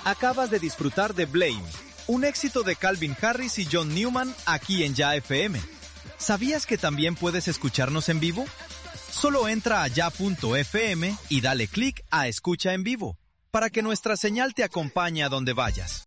Acabas de disfrutar de Blame, un éxito de Calvin Harris y John Newman aquí en Ya FM. ¿Sabías que también puedes escucharnos en vivo? Solo entra a ya.fm y dale clic a Escucha en Vivo, para que nuestra señal te acompañe a donde vayas.